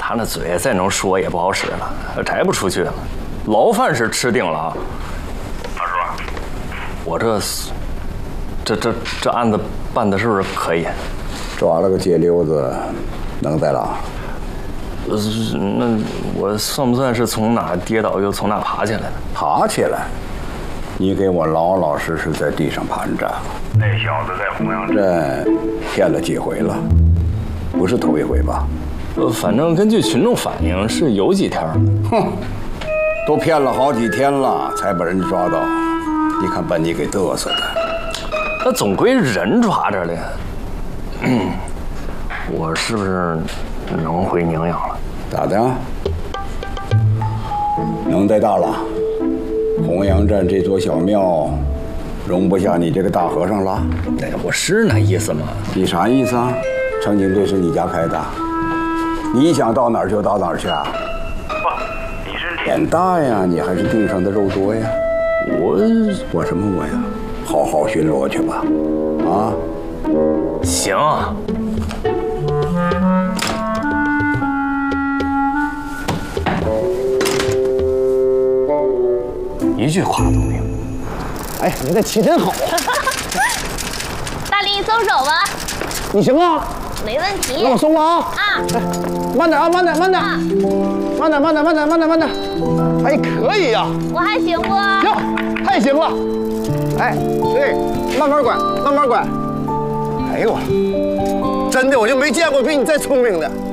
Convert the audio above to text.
他那嘴再能说也不好使了，摘不出去了。牢饭是吃定了啊。 大叔， 我这案子办的是不是可以？ 抓了个街溜子，能再拉？ 那我算不算是从哪跌倒又从哪爬起来的？ 爬起来？你给我老老实实在地上盘着。 那小子在洪阳镇骗了几回了，不是头一回吧？ 反正根据群众反映是有几天了。 哼，都骗了好几天了，才把人抓到。你看把你给嘚瑟的。 那总归人抓着了呀。我是不是能回宁阳了？ 咋的？能耐大了。洪阳镇这座小庙，容不下你这个大和尚了。 哎，我是那意思吗？ 你啥意思啊？成警队是你家开的，你想到哪儿就到哪儿去啊？ 不，你是脸大呀，你还是腚上的肉多呀？我什么我呀？好好巡逻去吧，啊？ 行。一句话都没有。 哎，你这骑真好啊！ 大力，松手吧。 你行啊？ 没问题。 那我松了啊！ 啊， 慢点啊，慢点，慢点，慢点，慢点，慢点，慢点，慢点。还可以呀。 我还行不？ 行，太行了。哎，对，慢慢拐，慢慢拐。哎呦我，真的我就没见过比你再聪明的。